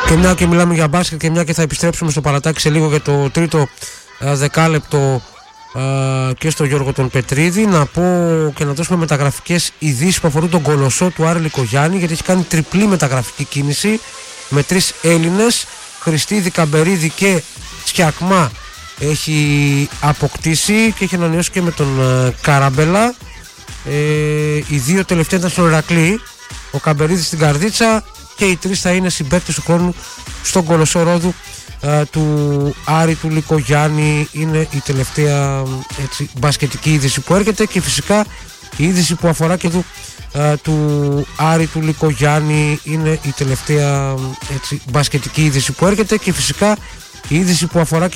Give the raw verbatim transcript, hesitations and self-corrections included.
Και μια και μιλάμε για μπάσκετ και μια και θα επιστρέψουμε στο παρατάκι σε λίγο για το τρίτο α, δεκάλεπτο α, και στο Γιώργο τον Πετρίδη, να πω και να δώσουμε μεταγραφικές ειδήσεις που αφορούν τον κολοσσό του Άρη Λικογιάννη, γιατί έχει κάνει τριπλή μεταγραφική κίνηση με τρεις Έλληνες, Χριστίδη, Καμπερίδη και Σκιακμά έχει αποκτήσει και έχει ανανεώσει και με τον α, Καραμπέλα. Ε, οι δύο τελευταίοι ήταν στον Ηρακλή, ο Καμπερίδης στην Καρδίτσα, και οι τρεις θα είναι συμπαίκτες του χρόνου στον κολοσσό Ρόδου α, του Άρη του Λικογιάννη. Είναι η τελευταία έτσι, μπασκετική είδηση που έρχεται, και φυσικά η είδηση που αφορά και του, α, του Άρη του Λικογιάννη είναι η τελευταία έτσι, μπασκετική είδηση που έρχεται, και φυσικά η είδηση που αφορά και